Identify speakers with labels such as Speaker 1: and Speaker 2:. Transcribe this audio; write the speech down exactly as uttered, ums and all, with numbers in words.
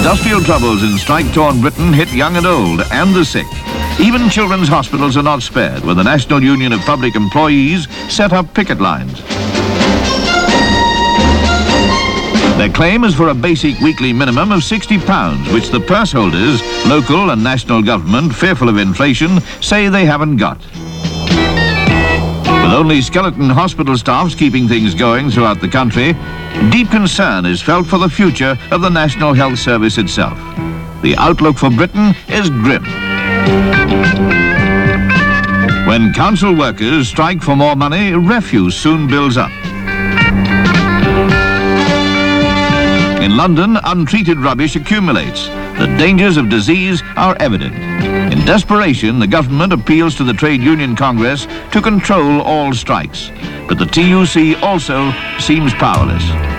Speaker 1: Industrial troubles in strike-torn Britain hit young and old, and the sick. Even children's hospitals are not spared, when the National Union of Public Employees set up picket lines. Their claim is for a basic weekly minimum of sixty pounds, which the purse holders, local and national government, fearful of inflation, say they haven't got. With only skeleton hospital staffs keeping things going throughout the country, deep concern is felt for the future of the National Health Service itself. The outlook for Britain is grim. When council workers strike for more money, refuse soon builds up. In London, untreated rubbish accumulates. The dangers of disease are evident. In desperation, the government appeals to the Trade Union Congress to control all strikes. But the T U C also seems powerless.